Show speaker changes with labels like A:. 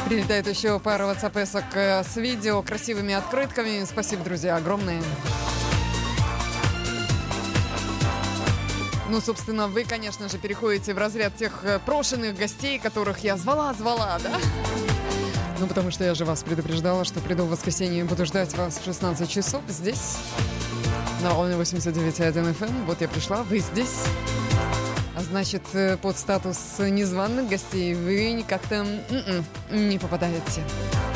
A: Прилетает еще пара WhatsApp-эсок с видео, красивыми открытками. Спасибо, друзья, огромное. Ну, собственно, вы, конечно же, переходите в разряд тех прошенных гостей, которых я звала, да? Ну, потому что я же вас предупреждала, что приду в воскресенье и буду ждать вас в 16 часов здесь, на волне 89.1 FM. Вот я пришла, вы здесь. А значит, под статус незваных гостей вы никак-то не попадаете.